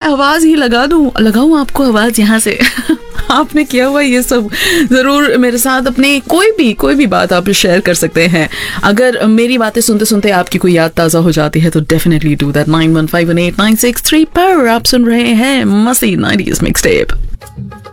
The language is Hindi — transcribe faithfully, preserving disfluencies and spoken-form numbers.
आवाज ही लगा दूं, लगाऊं आपको आवाज यहाँ से? आपने किया हुआ ये सब जरूर मेरे साथ अपने कोई भी कोई भी बात आप शेयर कर सकते हैं। अगर मेरी बातें सुनते सुनते आपकी कोई याद ताजा हो जाती है तो definitely do that. Nine one five one eight nine six three पर आप सुन रहे हैं मस्ती नाइंटीज़ मिक्सटेप।